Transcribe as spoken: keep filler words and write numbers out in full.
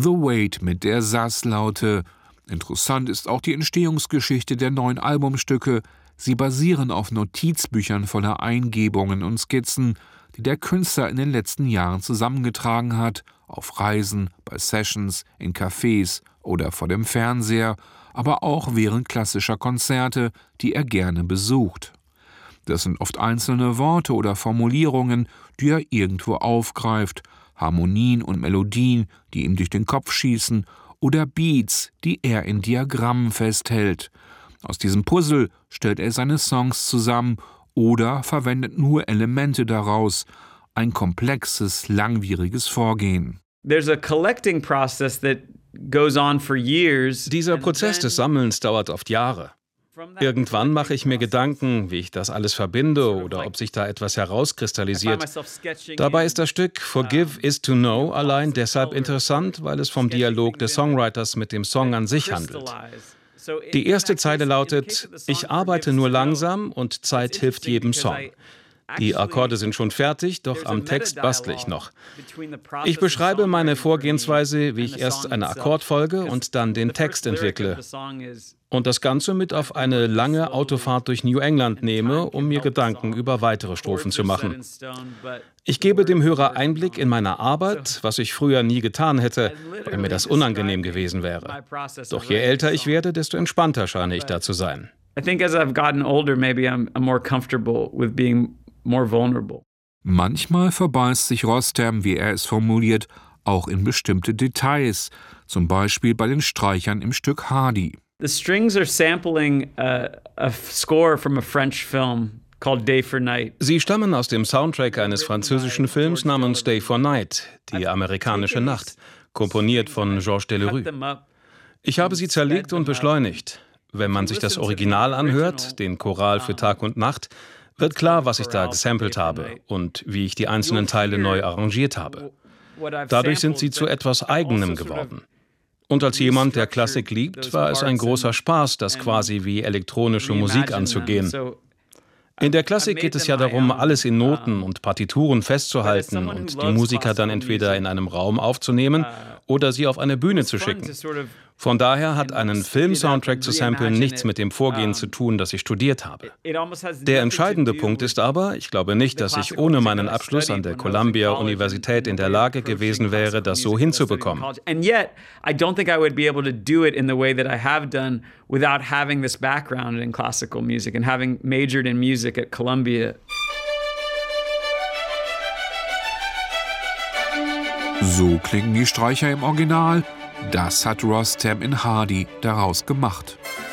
The Wait mit der Sasslaute. Interessant ist auch die Entstehungsgeschichte der neuen Albumstücke. Sie basieren auf Notizbüchern voller Eingebungen und Skizzen, die der Künstler in den letzten Jahren zusammengetragen hat, auf Reisen, bei Sessions, in Cafés oder vor dem Fernseher, aber auch während klassischer Konzerte, die er gerne besucht. Das sind oft einzelne Worte oder Formulierungen, die er irgendwo aufgreift, Harmonien und Melodien, die ihm durch den Kopf schießen, oder Beats, die er in Diagrammen festhält. Aus diesem Puzzle stellt er seine Songs zusammen oder verwendet nur Elemente daraus. Ein komplexes, langwieriges Vorgehen. There's a collecting process that goes on for years. Dieser Prozess des Sammelns dauert oft Jahre. Irgendwann mache ich mir Gedanken, wie ich das alles verbinde oder ob sich da etwas herauskristallisiert. Dabei ist das Stück Forgive is to Know allein deshalb interessant, weil es vom Dialog des Songwriters mit dem Song an sich handelt. Die erste Zeile lautet: Ich arbeite nur langsam und Zeit hilft jedem Song. Die Akkorde sind schon fertig, doch am Text bastle ich noch. Ich beschreibe meine Vorgehensweise, wie ich erst eine Akkordfolge und dann den Text entwickle. Und das Ganze mit auf eine lange Autofahrt durch New England nehme, um mir Gedanken über weitere Strophen zu machen. Ich gebe dem Hörer Einblick in meine Arbeit, was ich früher nie getan hätte, weil mir das unangenehm gewesen wäre. Doch je älter ich werde, desto entspannter scheine ich da zu sein. I think as I've gotten older, maybe I'm, I'm more comfortable with being more vulnerable. Manchmal verbeißt sich Rostam, wie er es formuliert, auch in bestimmte Details, zum Beispiel bei den Streichern im Stück Hardy. The strings are sampling a, a score from a French film called Day for Night. Sie stammen aus dem Soundtrack eines französischen Films namens Day for Night, die amerikanische Nacht, komponiert von Georges Delerue. Ich habe sie zerlegt und beschleunigt. Wenn man sich das Original anhört, den Choral für Tag und Nacht, wird klar, was ich da gesampelt habe und wie ich die einzelnen Teile neu arrangiert habe. Dadurch sind sie zu etwas Eigenem geworden. Und als jemand, der Klassik liebt, war es ein großer Spaß, das quasi wie elektronische Musik anzugehen. In der Klassik geht es ja darum, alles in Noten und Partituren festzuhalten und die Musiker dann entweder in einem Raum aufzunehmen oder sie auf eine Bühne zu schicken. Von daher hat einen Film-Soundtrack zu samplen nichts mit dem Vorgehen zu tun, das ich studiert habe. Der entscheidende Punkt ist aber, ich glaube nicht, dass ich ohne meinen Abschluss an der Columbia-Universität in der Lage gewesen wäre, das so hinzubekommen. And yet, I don't think I would be able to do it in the way that I have done without having this background in classical music and having majored in music at Columbia. So klingen die Streicher im Original. Das hat Rostam in Hardy daraus gemacht.